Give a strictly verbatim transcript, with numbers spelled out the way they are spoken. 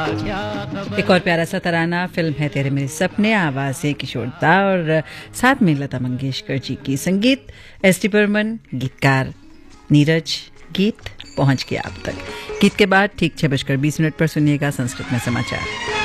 एक और प्यारा सा तराना फिल्म है तेरे मेरे सपने, आवाज है किशोर दा और साथ में लता मंगेशकर जी की, संगीत एस टी बर्मन, गीतकार नीरज। गीत पहुंच गया आप तक। गीत के बाद ठीक छह बजकर बीस मिनट पर सुनिएगा संस्कृत में समाचार।